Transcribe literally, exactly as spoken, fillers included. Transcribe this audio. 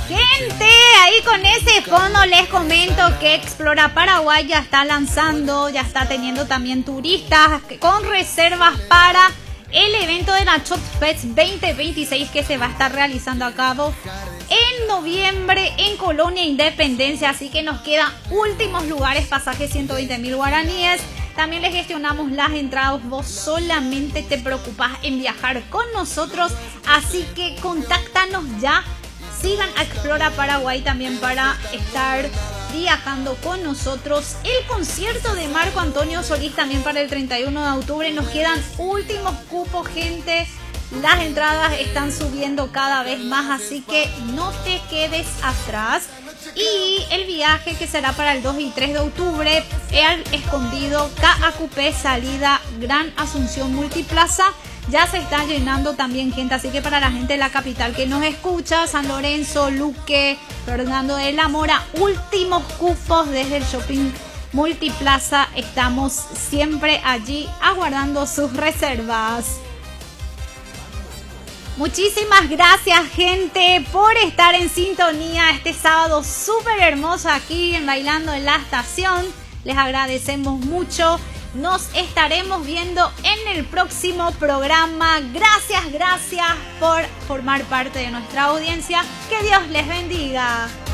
Gente, ahí con ese fondo les comento que Explora Paraguay ya está lanzando, ya está teniendo también turistas con reservas para el evento de Nachos Fest veinte veintiséis que se va a estar realizando a cabo en noviembre en Colonia Independencia. Así que nos quedan últimos lugares, pasaje ciento veinte mil guaraníes. También les gestionamos las entradas, vos solamente te preocupás en viajar con nosotros. Así que contáctanos ya. Sigan a Explora Paraguay también para estar viajando con nosotros. El concierto de Marco Antonio Solís también para el treinta y uno de octubre. Nos quedan últimos cupos, gente. Las entradas están subiendo cada vez más, así que no te quedes atrás. Y el viaje que será para el dos y tres de octubre, El Escondido, K A Q P, salida Gran Asunción Multiplaza. Ya se está llenando también, gente, así que para la gente de la capital que nos escucha, San Lorenzo, Luque, Fernando de la Mora, últimos cupos desde el Shopping Multiplaza. Estamos siempre allí aguardando sus reservas. Muchísimas gracias, gente, por estar en sintonía este sábado súper hermoso aquí en Bailando en la Estación. Les agradecemos mucho. Nos estaremos viendo en el próximo programa. Gracias, gracias por formar parte de nuestra audiencia. Que Dios les bendiga.